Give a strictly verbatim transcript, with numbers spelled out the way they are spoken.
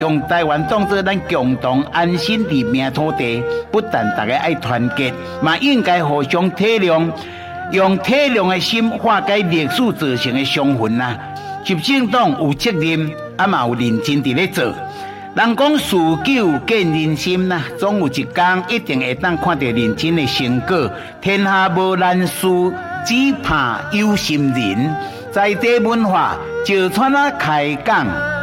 用台湾当作咱共同安心的命土地，不但大家爱团结，嘛应该互相体谅，用体谅的心化解历史造成的伤痕啊！执政党有责任，啊嘛有认真伫咧做。人讲事久见人心呐，总有一天一定会当看到认真的成果。天下无难事，只怕有心人。在地文化，石川啊开讲。